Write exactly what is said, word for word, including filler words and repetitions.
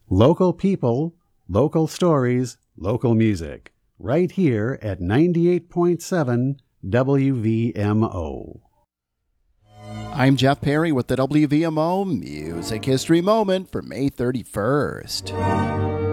Local people, local stories, local music. Right here at ninety-eight point seven W V M O. I'm Jeff Perry with the W V M O Music History Moment for May thirty-first.